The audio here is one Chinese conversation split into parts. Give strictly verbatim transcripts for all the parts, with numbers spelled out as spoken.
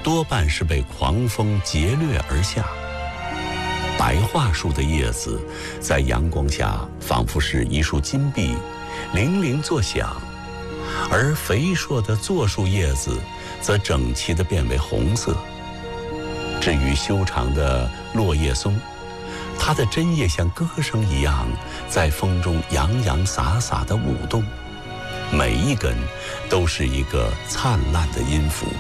多半是被狂风劫掠而下。白桦树的叶子在阳光下仿佛是一束金币，铃铃作响，而肥硕的柞树叶子则整齐地变为红色。至于修长的落叶松，它的针叶像歌声一样在风中洋洋洒洒地舞动，每一根都是一个灿烂的音符。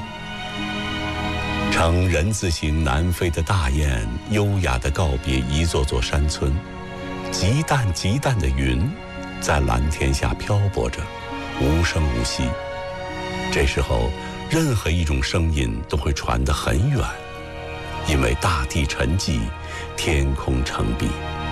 呈人字形南飞的大雁优雅地告别一座座山村，极淡极淡的云在蓝天下漂泊着，无声无息。这时候任何一种声音都会传得很远，因为大地沉寂，天空澄碧。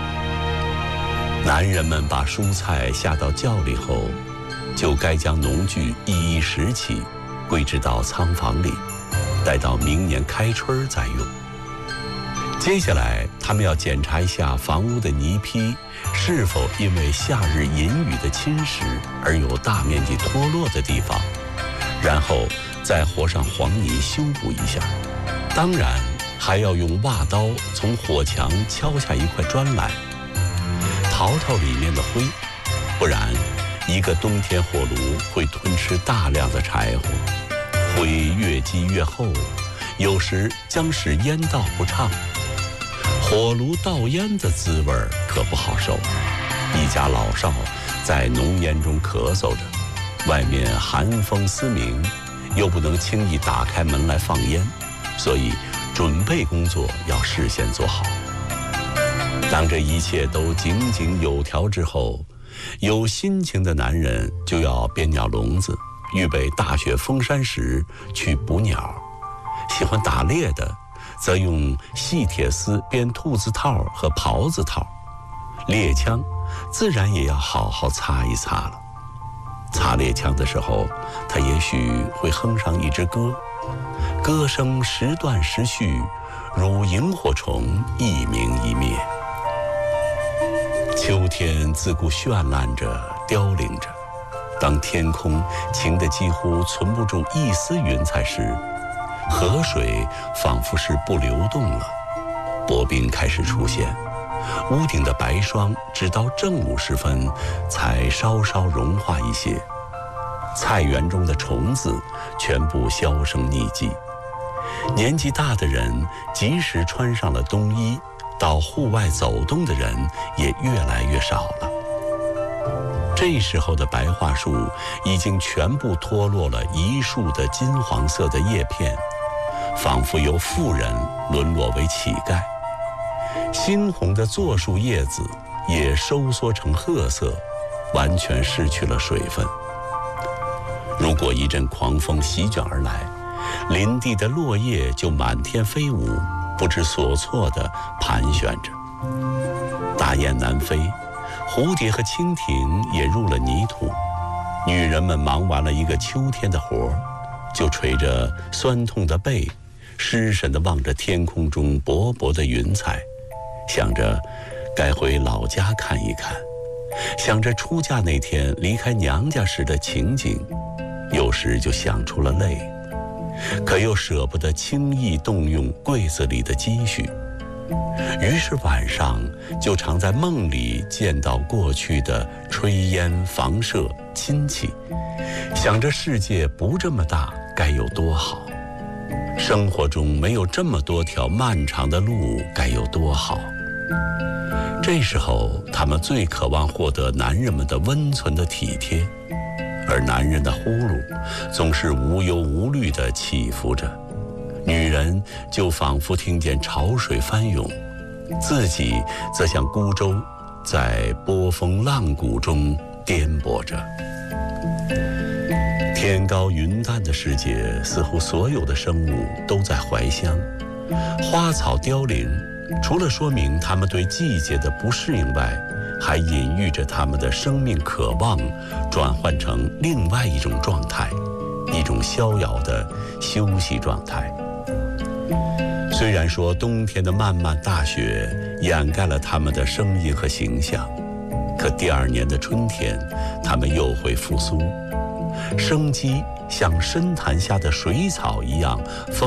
男人们把蔬菜下到窖里后，就该将农具一一拾起，归置到仓房里，待到明年开春再用。接下来他们要检查一下房屋的泥坯是否因为夏日阴雨的侵蚀而有大面积脱落的地方，然后再和上黄泥修补一下。当然还要用挖刀从火墙敲下一块砖来，淘淘里面的灰，不然一个冬天火炉会吞吃大量的柴火，灰越积越厚，有时将使烟道不畅。火炉倒烟的滋味可不好受，一家老少在浓烟中咳嗽着，外面寒风嘶鸣，又不能轻易打开门来放烟，所以准备工作要事先做好。当这一切都井井有条之后，有心情的男人就要编鸟笼子，预备大雪封山时去捕鸟。喜欢打猎的则用细铁丝编兔子套和狍子套，猎枪自然也要好好擦一擦了。擦猎枪的时候，他也许会哼上一支歌，歌声时断时续，如萤火虫一明一灭。秋天自顾绚烂着，凋零着。当天空晴得几乎存不住一丝云彩时，河水仿佛是不流动了，薄冰开始出现，屋顶的白霜直到正午时分才稍稍融化一些，菜园中的虫子全部销声匿迹。年纪大的人即使穿上了冬衣，到户外走动的人也越来越少了。这时候的白桦树已经全部脱落了一树的金黄色的叶片，仿佛由妇人沦落为乞丐。猩红的柞树叶子也收缩成褐色，完全失去了水分。如果一阵狂风席卷而来，林地的落叶就满天飞舞，不知所措地盘旋着。大雁南飞，蝴蝶和蜻蜓也入了泥土。女人们忙完了一个秋天的活，就垂着酸痛的背，失神地望着天空中薄薄的云彩，想着该回老家看一看，想着出嫁那天离开娘家时的情景，有时就想出了泪，可又舍不得轻易动用柜子里的积蓄。于是晚上就常在梦里见到过去的炊烟房舍亲戚，想着世界不这么大该有多好，生活中没有这么多条漫长的路该有多好。这时候他们最渴望获得男人们的温存的体贴，而男人的呼噜总是无忧无虑地起伏着，女人就仿佛听见潮水翻涌，自己则像孤舟在波峰浪谷中颠簸着。天高云淡的世界，似乎所有的生物都在怀乡，花草凋零，除了说明它们对季节的不适应外，还隐喻着他们的生命渴望转换成另外一种状态，一种逍遥的休息状态。虽然说冬天的漫漫大雪掩盖了他们的声音和形象，可第二年的春天，他们又会复苏，生机像深潭下的水草一样